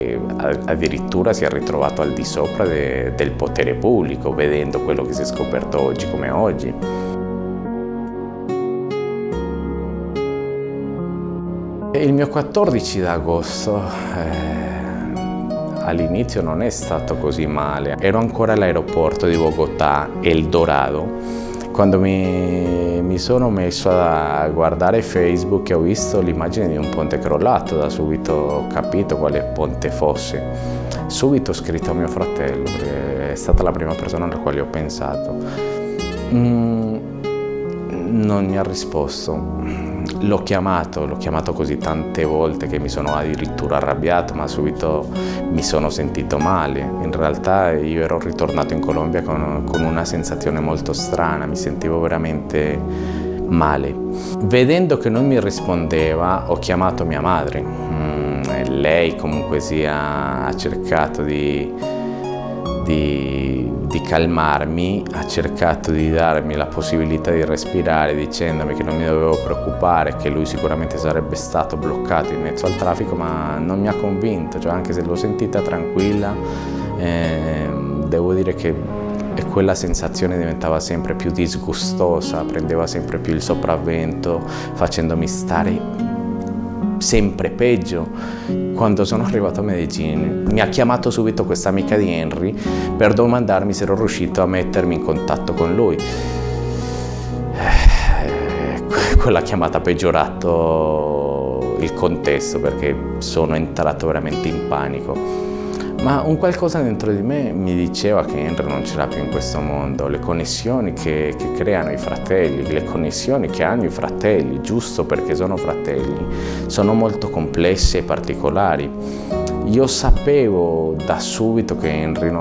Addirittura si è ritrovato al di sopra del potere pubblico, vedendo quello che si è scoperto oggi come oggi. Il mio 14 d'agosto all'inizio non è stato così male. Ero ancora all'aeroporto di Bogotà, El Dorado, quando mi sono messo a guardare Facebook e ho visto l'immagine di un ponte crollato. Da subito ho capito quale ponte fosse. Subito ho scritto a mio fratello, perché è stata la prima persona alla quale ho pensato. Non mi ha risposto. L'ho chiamato così tante volte che mi sono addirittura arrabbiato, ma subito mi sono sentito male. In realtà io ero ritornato in Colombia con una sensazione molto strana, mi sentivo veramente male. Vedendo che non mi rispondeva, ho chiamato mia madre. Lei comunque sia ha cercato di calmarmi, ha cercato di darmi la possibilità di respirare, dicendomi che non mi dovevo preoccupare, che lui sicuramente sarebbe stato bloccato in mezzo al traffico, ma non mi ha convinto, cioè anche se l'ho sentita tranquilla, devo dire che quella sensazione diventava sempre più disgustosa, prendeva sempre più il sopravvento, facendomi stare sempre peggio. Quando sono arrivato a Medellin mi ha chiamato subito questa amica di Henry per domandarmi se ero riuscito a mettermi in contatto con lui. Quella chiamata ha peggiorato il contesto, perché sono entrato veramente in panico. Ma un qualcosa dentro di me mi diceva che Henry non c'era più in questo mondo. Le connessioni che creano i fratelli, le connessioni che hanno i fratelli, giusto perché sono fratelli, sono molto complesse e particolari. Io sapevo da subito che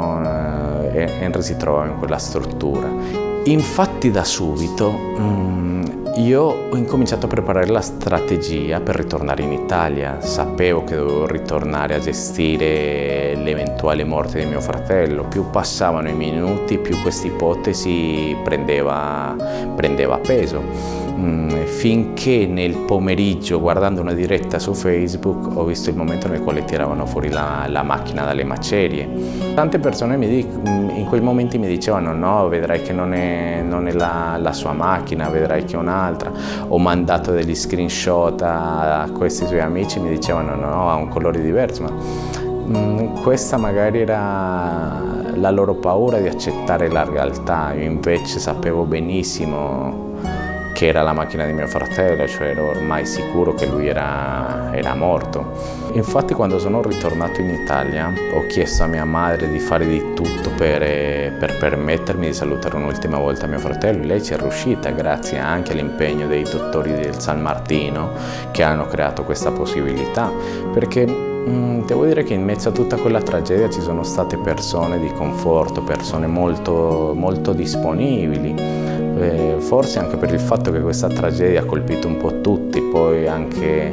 Henry si trovava in quella struttura. Infatti da subito io ho incominciato a preparare la strategia per ritornare in Italia. Sapevo che dovevo ritornare a gestire l'eventuale morte di mio fratello. Più passavano i minuti, più questa ipotesi prendeva peso. Finché nel pomeriggio, guardando una diretta su Facebook, ho visto il momento nel quale tiravano fuori la macchina dalle macerie. Tante persone in quei momenti mi dicevano: no, vedrai che non è la sua macchina, vedrai che è un'altra. Ho mandato degli screenshot a questi suoi amici, mi dicevano: no, ha un colore diverso, ma questa magari era la loro paura di accettare la realtà. Io invece sapevo benissimo che era la macchina di mio fratello, cioè ero ormai sicuro che lui era morto. Infatti quando sono ritornato in Italia ho chiesto a mia madre di fare di tutto per permettermi di salutare un'ultima volta mio fratello. Lei ci è riuscita grazie anche all'impegno dei dottori del San Martino, che hanno creato questa possibilità, perché devo dire che in mezzo a tutta quella tragedia ci sono state persone di conforto, persone molto, molto disponibili. Forse anche per il fatto che questa tragedia ha colpito un po' tutti, poi anche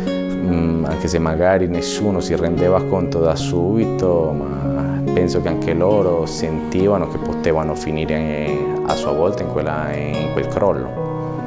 se magari nessuno si rendeva conto da subito, ma penso che anche loro sentivano che potevano finire a sua volta in quel crollo.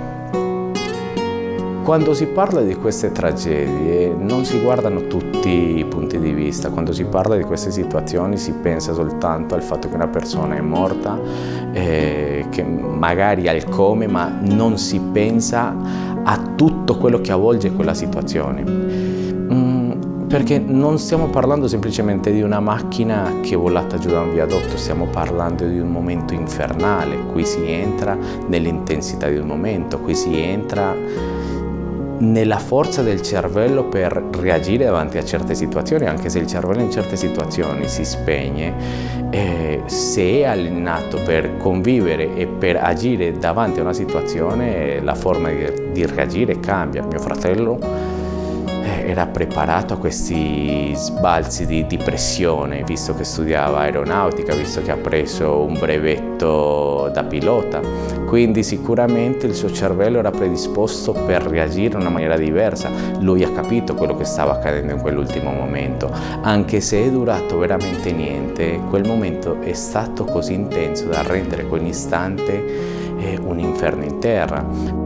Quando si parla di queste tragedie non si guardano tutti i punti di vista. Quando si parla di queste situazioni si pensa soltanto al fatto che una persona è morta, che magari al come, ma non si pensa a tutto quello che avvolge quella situazione. Perché non stiamo parlando semplicemente di una macchina che è volata giù da un viadotto, stiamo parlando di un momento infernale. Qui si entra nell'intensità di un momento, qui si entra nella forza del cervello per reagire davanti a certe situazioni. Anche se il cervello in certe situazioni si spegne, se è allenato per convivere e per agire davanti a una situazione, la forma di reagire cambia. Mio fratello era preparato a questi sbalzi di pressione, visto che studiava aeronautica, visto che ha preso un brevetto da pilota, quindi sicuramente il suo cervello era predisposto per reagire in una maniera diversa. Lui ha capito quello che stava accadendo in quell'ultimo momento. Anche se è durato veramente niente, quel momento è stato così intenso da rendere quell'istante un inferno in terra.